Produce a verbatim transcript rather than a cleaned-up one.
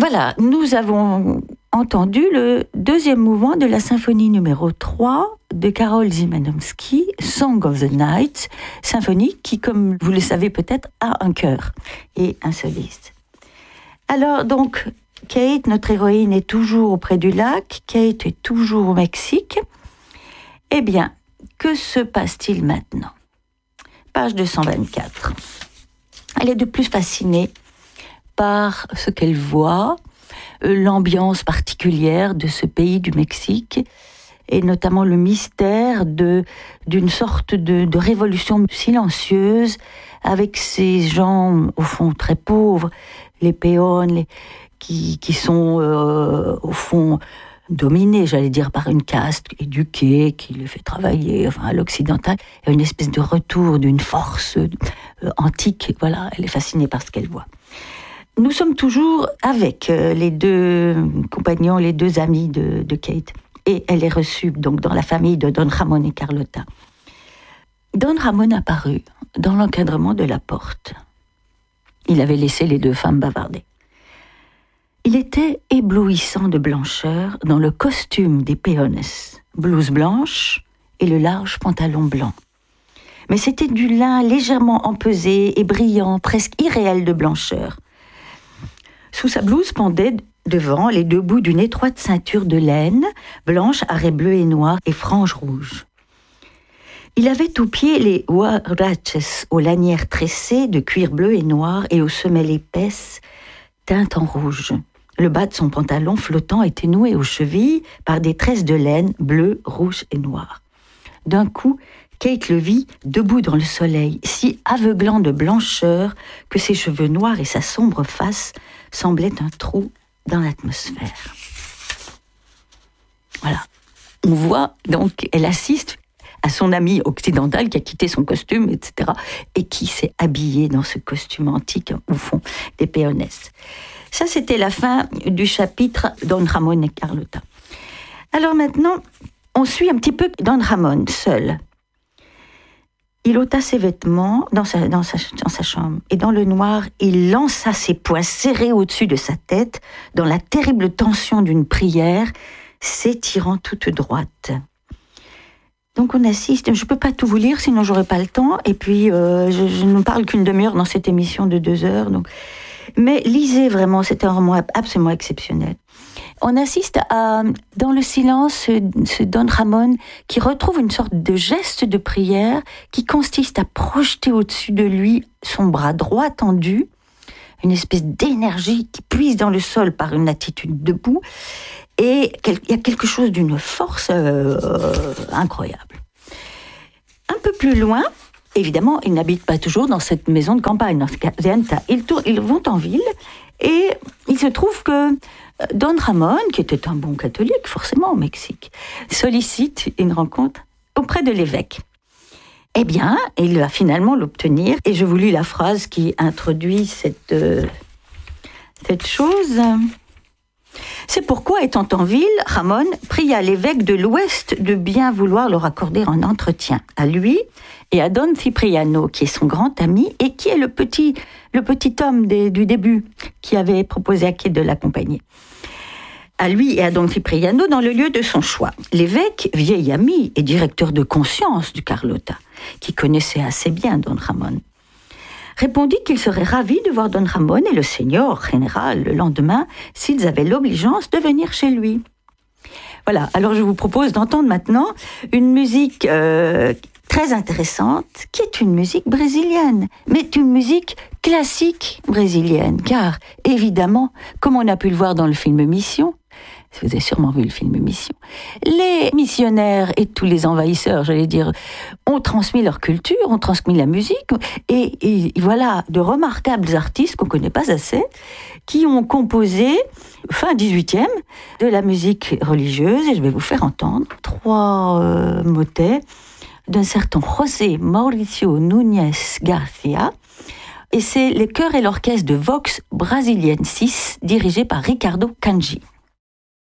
Voilà, nous avons entendu le deuxième mouvement de la symphonie numéro trois de Karol Szymanowski, Song of the Night, symphonie qui, comme vous le savez peut-être, a un chœur et un soliste. Alors donc, Kate, notre héroïne, est toujours auprès du lac, Kate est toujours au Mexique. Eh bien, que se passe-t-il maintenant ? Page deux cent vingt-quatre. Elle est de plus fascinée par ce qu'elle voit, l'ambiance particulière de ce pays du Mexique, et notamment le mystère de, d'une sorte de, de révolution silencieuse avec ces gens, au fond, très pauvres, les peones, les, qui, qui sont, euh, au fond, dominés, j'allais dire, par une caste éduquée, qui les fait travailler, enfin, à l'occidental. Il y a une espèce de retour d'une force euh, antique. Voilà, elle est fascinée par ce qu'elle voit. Nous sommes toujours avec euh, les deux compagnons, les deux amis de, de Kate. Et elle est reçue donc dans la famille de Don Ramon et Carlota. Don Ramon apparut dans l'encadrement de la porte. Il avait laissé les deux femmes bavarder. Il était éblouissant de blancheur dans le costume des peones, blouse blanche et le large pantalon blanc. Mais c'était du lin légèrement empesé et brillant, presque irréel de blancheur. Sous sa blouse pendaient devant les deux bouts d'une étroite ceinture de laine, blanche, arrêt bleu et noir et franges rouges. Il avait aux pieds les huaraches aux lanières tressées de cuir bleu et noir et aux semelles épaisses teintes en rouge. Le bas de son pantalon flottant était noué aux chevilles par des tresses de laine bleu, rouge et noir. D'un coup, Kate le vit debout dans le soleil, si aveuglant de blancheur que ses cheveux noirs et sa sombre face semblaient un trou dans l'atmosphère. Voilà. On voit donc, elle assiste à son ami occidental qui a quitté son costume, et cetera, et qui s'est habillé dans ce costume antique, au fond, des peones. Ça, c'était la fin du chapitre Don Ramon et Carlota. Alors maintenant, on suit un petit peu Don Ramon, seul. Il ôta ses vêtements dans sa, dans, sa, dans sa chambre, et dans le noir, il lança ses poings serrés au-dessus de sa tête, dans la terrible tension d'une prière, s'étirant toute droite. Donc on assiste, je ne peux pas tout vous lire, sinon j'aurai pas le temps, et puis euh, je, je ne parle qu'une demi-heure dans cette émission de deux heures, donc... Mais lisez vraiment, c'est un roman absolument exceptionnel. On assiste à, dans le silence, ce, ce Don Ramon qui retrouve une sorte de geste de prière qui consiste à projeter au-dessus de lui son bras droit tendu, une espèce d'énergie qui puise dans le sol par une attitude debout, et il y a quelque chose d'une force euh, incroyable. Un peu plus loin, évidemment, ils n'habitent pas toujours dans cette maison de campagne, ils, tournent, ils vont en ville, et il se trouve que Don Ramon, qui était un bon catholique, forcément au Mexique, sollicite une rencontre auprès de l'évêque. Eh bien, il va finalement l'obtenir, et je vous lis la phrase qui introduit cette, euh, cette chose. C'est pourquoi, étant en ville, Ramon pria l'évêque de l'Ouest de bien vouloir leur accorder un entretien, à lui et à Don Cipriano, qui est son grand ami et qui est le petit, le petit homme des, du début, qui avait proposé à Kate de l'accompagner. À lui et à Don Cipriano dans le lieu de son choix. L'évêque, vieil ami et directeur de conscience du Carlota, qui connaissait assez bien Don Ramon, répondit qu'il serait ravi de voir Don Ramon et le seigneur général le lendemain s'ils avaient l'obligeance de venir chez lui. Voilà, alors je vous propose d'entendre maintenant une musique euh, très intéressante, qui est une musique brésilienne, mais une musique classique brésilienne, car évidemment, comme on a pu le voir dans le film Mission, vous avez sûrement vu le film Mission, les missionnaires et tous les envahisseurs, j'allais dire, ont transmis leur culture, ont transmis la musique, et, et voilà, de remarquables artistes qu'on ne connaît pas assez, qui ont composé, fin dix-huitième, de la musique religieuse, et je vais vous faire entendre trois euh, motets d'un certain José Mauricio Núñez Garcia, et c'est les chœurs et l'orchestre de Vox Brasiliensis, dirigé par Ricardo Cangi.